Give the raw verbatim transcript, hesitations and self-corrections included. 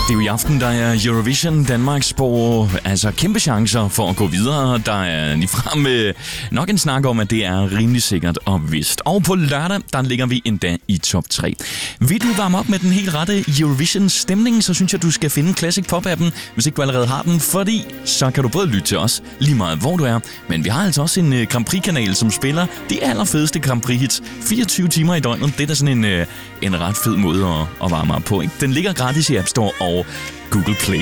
Det er jo i aften, der er Eurovision. Danmark spår altså kæmpe chancer for at gå videre. Der er ligefrem øh, nok en snak om, at det er rimelig sikkert og vist. Og på lørdag, der ligger vi endda i top tre. Vil du varme op med den helt rette Eurovision-stemning, så synes jeg, du skal finde Classic Pop-appen, hvis ikke du allerede har den. Fordi så kan du både lytte til os, lige meget hvor du er. Men vi har altså også en øh, Grand Prix-kanal, som spiller de allerfedeste Grand Prix-hits fireogtyve timer i døgnet. Det er da sådan en, øh, en ret fed måde at, at varme op på, ikke? Den ligger gratis i App Store og Google Play.